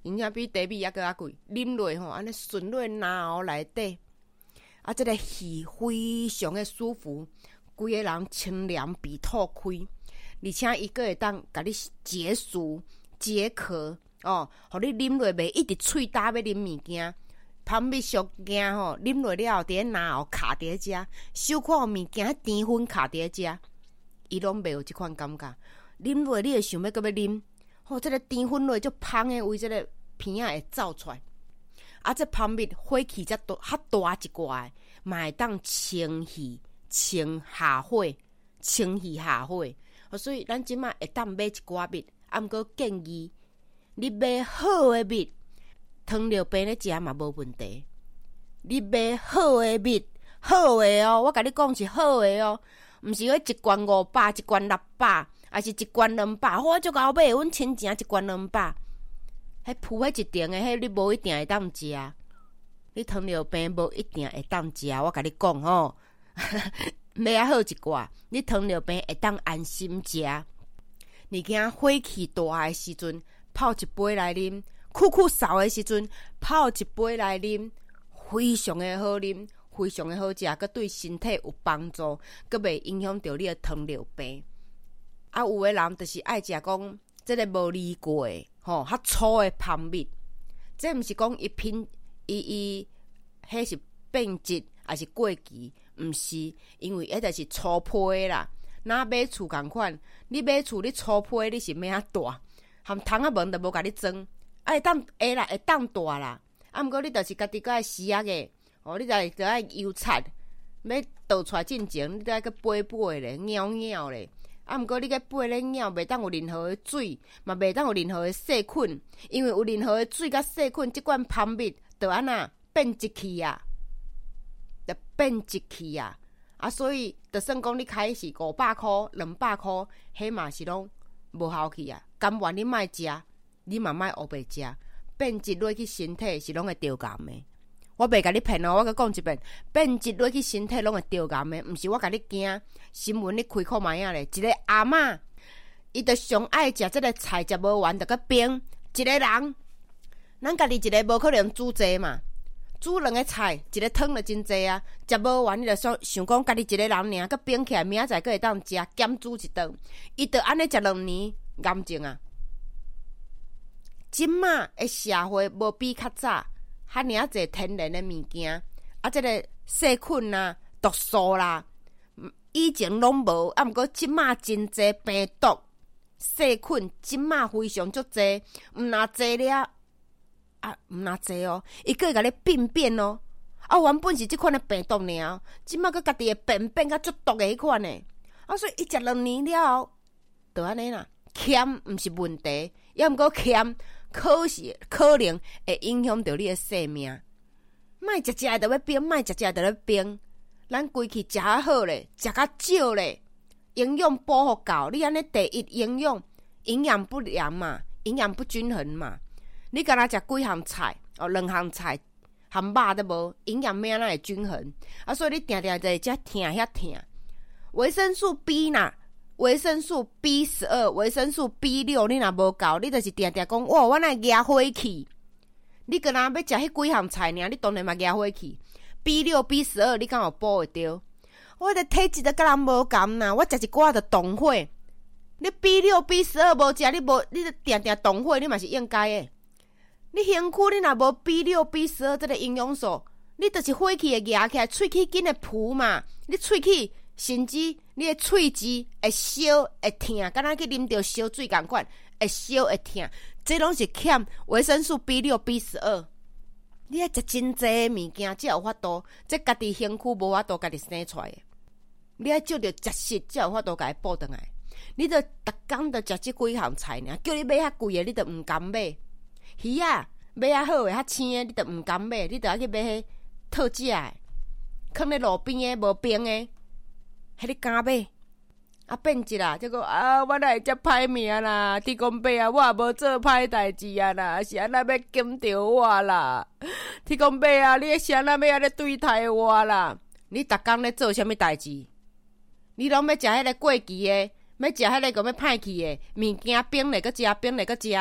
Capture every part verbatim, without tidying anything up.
营养比茶米还搁较贵，啉落吼安尼顺落脑喉内底，啊，这个气非常的舒服，规个人清凉鼻吐开，而且伊个会当甲你解暑解渴哦，互你啉落袂一直喙焦要啉物件。蜂蜜熟惊吼，啉落了后，伫咧脑后卡伫遮，手看有物件甜粉卡伫遮，伊拢袂有即款感觉。啉落你会想要搁要啉，吼、哦，即、這个甜粉落就芳诶，为即个片仔会走出来。啊，这蜂蜜火气则大较大一寡诶，嘛会当清气、清下火、清气下火。哦，所以咱即马会当买一寡蜜，啊，毋过建议你买好诶蜜。糖尿病咧食嘛无问题，你买好诶蜜，好诶哦，我甲你讲是好诶哦，毋是迄一罐五百，一罐六百，还是一罐两百，我足够买，阮亲情一罐两百，迄铺迄一定诶，迄你无一定会当食，你糖尿病无一定会当食，我甲你讲吼，买啊好一寡，你糖尿病会当安心食，物件火气大诶时阵，泡一杯来啉。酷酷扫的时阵，泡一杯来啉，非常的好啉，非常的好食，佮对身体有帮助，佮袂影响到你的糖尿病。啊，有的人就是爱食讲，即个无理过的，吼，较粗的蜂蜜，这毋是讲一品伊伊，迄是变质还是过期，毋是，因为迄就是粗批啦。若买厝共款，你买厝你粗批你是要啊大，含虫仔门都无甲你装。啊，会当会啦，会当大啦。啊，毋过你就是家己个爱洗啊个，哦，你就就爱油擦，要倒出来进前，你都爱去掰掰咧，舀舀咧。啊，毋过你个掰咧舀，袂当有任何的水，嘛袂当有任何的细菌，因为有任何的水甲细菌，即罐蜂蜜就安那变质去啊，就变质去啊。啊，所以就算讲你开是五百箍、两百箍，迄嘛是拢无效去啊。甘愿你莫食。你嘛莫黑白食，变质落去身体是拢会着癌的。我袂甲你骗哦，我甲讲一遍，变质落去身体拢会着癌的，毋是我甲你惊。新闻你开看卖啊咧，一个阿嬷，伊着上爱食即个菜，食无完着佮冰。一个人，咱家己一个无可能煮济嘛，煮两个菜，一个汤就真济啊，食无完你着想想讲家己一个人尔，佮冰起来，明仔载佮会当食，减煮一顿，伊着安尼食两年，癌症啊！即马的社会无比较早，遐尔济天然的物件，啊，即个细菌啦、毒素啦，以前拢无，啊，毋过即马真济病毒、细菌，即马非常足济，毋若济了，啊，毋若济哦，伊佫会甲你病变哦，啊，原本是即款的病毒尔，即马佫家己会变变甲足毒的迄款的，啊，所以伊食两年了后，就安尼啦，欠毋是问题，抑毋过欠。可是可能会影响到你的性命，莫食食就要冰，莫食食就要冰。咱规气食较好咧，食较少咧，营养补护够。你安尼第一营养营养不良嘛，营养不均衡嘛。你敢若食几项菜哦，两项菜含肉都无，营养咩安那会均衡？啊，所以你定定在遮疼遐疼。维生素 B 呐。维生素 B 十二、维生素 B 六，你若无够，你就是定定讲，哇，我若压火气。你敢若要食迄几项菜尔，你当然嘛压火气。B 六、B 十二，你敢有补会着？我的体质都甲人无共呐，我食一寡就动火。你 B 六、B 十二无食，你无，你定定动火，你嘛是应该的。你身躯你若无 B 六、B 十二这个营养素，你就是火气会压起来，喙齿紧会浮嘛，你喙齿。甚至你的喙齿会烧会疼，敢若去啉着烧水共款，会烧会疼，这拢是欠维生素 B 六、B 十二。你爱食真济物件，才有法度，这家己身躯无法度家己生出来的。你爱照着食食，才有法度家己补转来。你着逐工着食这几项菜呢，叫你买遐贵的，你着毋甘买。鱼啊，买遐好的、遐青的，你着毋甘买，你着爱去买迄特价的，放咧路边的无冰的。迄你敢买？啊变质啦！结果啊，我来遮歹命啦！天公伯啊，我也无做歹代志啊啦，是安那要检着我啦？天公伯啊，你是安那要安尼对待我啦？你逐工咧做啥物代志？你拢要食迄个过期的，要食迄个个要歹去的物件，冰咧个食，冰咧个食，迄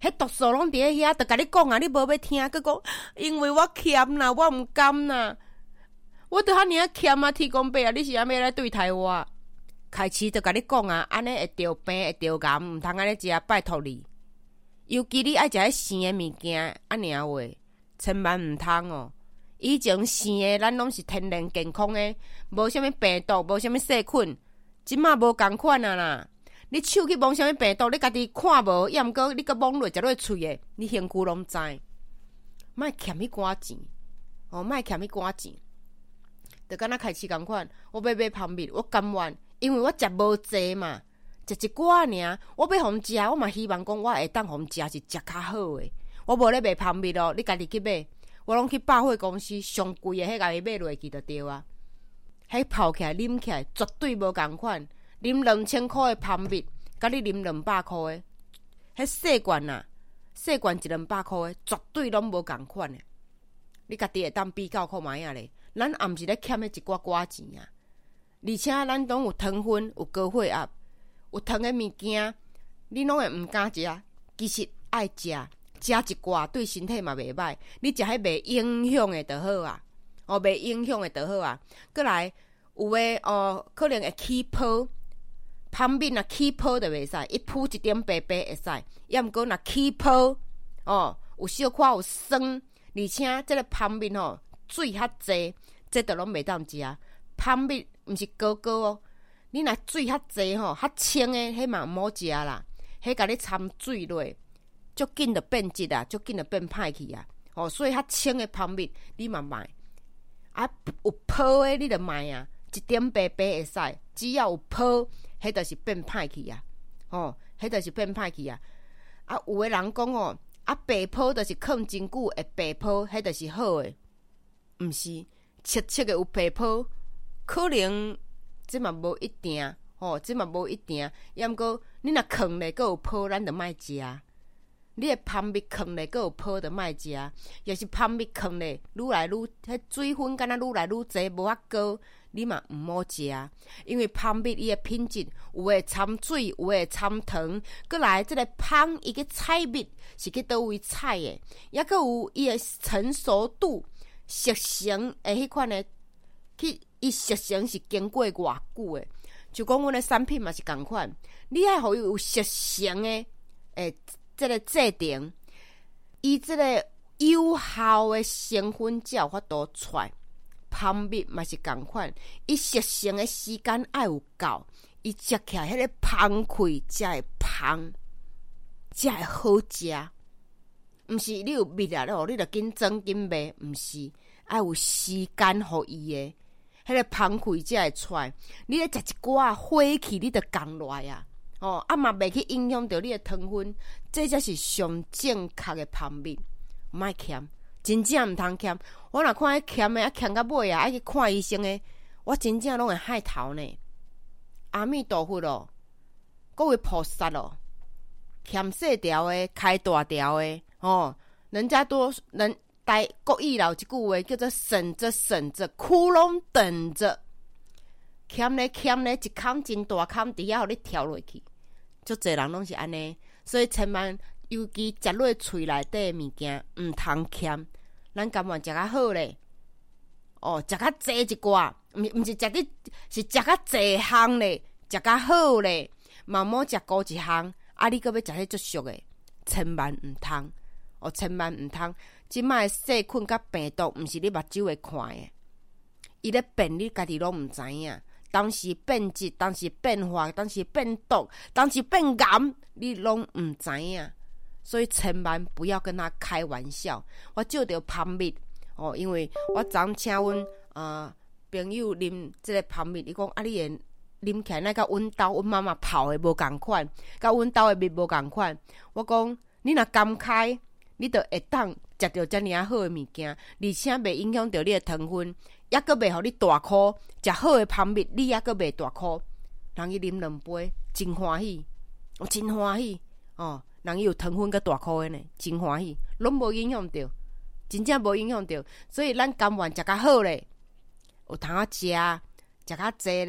迄毒素拢伫咧遐，著甲你讲啊，你无要听，佮讲因为我欠啦，我毋甘啦，我著遐尔啊欠啊，天公伯啊，你是安要来对待我？开始著甲你讲啊，安尼会着病，会着癌，毋通安尼食，拜托你。尤其你爱食迄生诶物件，安尔话，千万毋通哦。以前生诶，咱拢是天然健康诶，无啥物病毒，无啥物细菌。即马无共款啊啦！你手去摸啥物病毒，你家己看无，抑毋过你搁摸落食落喙诶，你身躯拢知。莫欠迄寡钱，哦，莫欠迄寡钱。就敢若开始共款，我要买芳蜜，我甘愿，因为我食无济嘛。食一寡尔，我要互食，我嘛希望讲我会当互食是食较好诶。我无咧卖芳蜜咯，你家己去买，我拢去百货公司上贵诶，迄甲伊买落去就对啊。迄泡起来、啉起来绝对无共款，啉两千箍诶芳蜜，甲你啉两百箍诶，迄细罐啊，细罐一两百箍诶，绝对拢无共款诶。你家己会当比较看卖啊咧，咱也毋是咧欠迄一寡寡钱啊，而且咱拢有糖分，有高血压。有糖的物件，你拢会毋敢食，其实爱食，食一寡对身体嘛袂歹。你食迄袂影响的就好啊，哦，袂影响的就好啊。过来有诶哦，可能会起泡，芳蜜若起泡就袂使，一铺一点白白会使。抑毋过若起泡，哦，有小可有酸，而且即个芳蜜吼水较济，这都拢袂当食。芳蜜毋是高高哦。你若水较济吼，较清诶，迄嘛毋好食啦。迄甲你掺水落，足紧就变质啊，足紧就变歹去啊。哦，所以较清诶芳蜜你嘛卖，啊有泡诶你著卖啊，一点白白会使，只要有泡，迄著是变歹去啊。哦，迄著是变歹去啊。啊，有诶人讲哦，啊白泡著是放真久会白泡，迄著是好诶。毋是，切切诶有白泡，可能。这嘛无一定，吼、哦，这嘛无一定。抑毋过你若放咧，阁有泡，咱著莫食。你诶芳蜜放咧，阁有泡，著莫食。若是芳蜜放咧，愈来愈，迄水分敢若愈来愈济，无遐高，你嘛毋好食。因为芳蜜伊诶品质，有诶掺水，有诶掺糖，阁来即个芳伊个采蜜是去倒位采诶，抑阁有伊诶成熟度、熟成诶迄款诶去。伊熟成是经过偌久诶，就讲阮诶产品嘛是共款，你爱互伊有熟成诶，诶，即个制定，伊即个有效诶成分才有法度出来。芳蜜嘛是共款，伊熟成诶时间爱有够，伊食起来迄个芳气才会芳，才会好食。毋是你有蜜啊咯，你著紧装紧卖，毋是爱有时间互伊诶。迄个芳气才会出来，你咧食一寡火气，你著降落来啊！哦，啊嘛袂去影响到你的糖分，这才是上正确的芳蜜。莫欠，真正毋通欠。我若看迄欠的啊，欠到尾啊，爱去看医生的，我真正拢会害头呢。阿弥陀佛咯，各位菩萨咯，欠细条的，开大条的，哦，人家多人。台国语老一句话叫做省着省着，窟窿等着，欠咧欠咧，一空真大空，底下互你跳落去。足侪人拢是安尼，所以千万尤其食落喙内底诶物件，毋通欠。咱甘愿食较好咧，哦，食较济一寡，毋毋是食啲，是食较济项咧，食较好咧，嘛莫食高一项，啊，你搁要食迄足俗诶，千万毋通，哦，千万毋通。即摆诶细菌甲病毒，毋是你目睭会看诶，伊咧变，你家己拢毋知影。当时变质，当时变化，当时变毒，当时变癌，你拢毋知影。所以千万不要跟他开玩笑。我借着芳蜜哦，因为我昨请阮呃朋友啉即个芳蜜，伊讲啊，你会啉起来那甲阮兜阮妈妈泡诶无共款，甲阮兜诶蜜无共款。我讲你若甘开。你著会当食到遮尔啊好诶物件，而且袂影响到你诶糖分，抑阁袂互你大箍。食好诶芳蜜，你抑阁袂大箍。人伊啉两杯，真欢喜，我真欢喜哦。人伊有糖分甲大箍诶呢，真欢喜，拢无影响到，真正无影响到。所以咱甘愿食较好咧，有通啊食，食较济咧，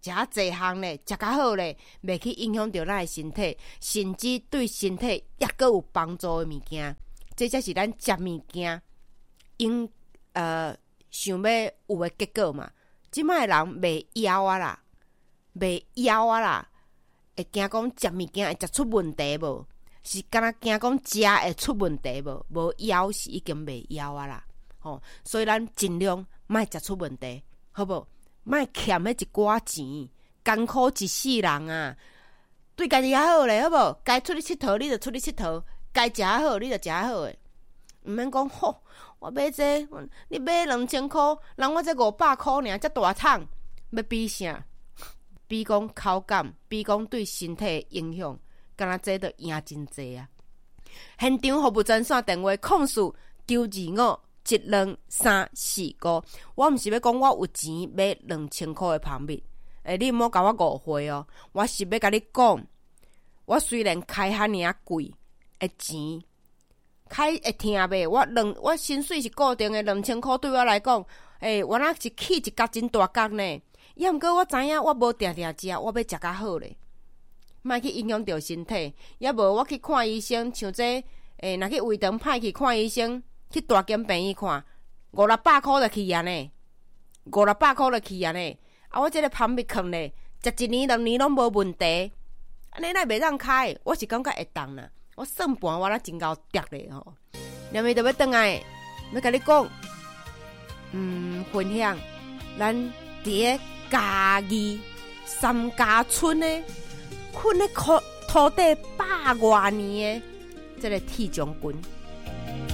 食啊济项咧，食较好咧，袂去影响到咱的身体，甚至对身体也阁有帮助的物件。这才是咱食物件应呃想要有的结果嘛。即摆人袂枵啊啦，袂枵啊啦，会惊讲食物件会食出问题无？是敢若惊讲食会出问题无？无枵是已经袂枵啊啦。吼、哦，所以咱尽量莫食出问题，好无？莫欠迄一寡钱，艰苦一世人啊，对家己也好咧，好无？该出去佚佗，你就出去佚佗；该食好，你就食好诶。毋免讲吼，我买这，你买两千箍，人我这五百箍尔，这大桶，要比啥？比讲口感，比讲对身体的影响，敢若这都赢真济啊！现场服务专线电话：控诉九二五一两三四五。我毋是要讲我有钱买两千箍的蜂蜜，诶，你毋好甲我误会哦。我是要甲你讲，我虽然开遐尔贵的钱。开会听袂？我两我薪水是固定的，两千箍对我来讲，诶、欸，我那是起一角真大角呢。也毋过我知影，我无定定食，我要食较好咧，莫去影响到身体。也无我去看医生，像这诶，若、欸、去胃肠歹去看医生，去大间病院看，五六百箍就去啊呢，五六百箍就去啊呢。啊，我这个蜂蜜坑咧，食一年两年拢无问题，安尼咱袂当开，我是感觉会当啦。我算盘我啦真够跌咧吼，连尾就要转来，要甲你讲，嗯，分享咱伫个嘉义三家村咧，困咧土土地百外年的这个铁将军。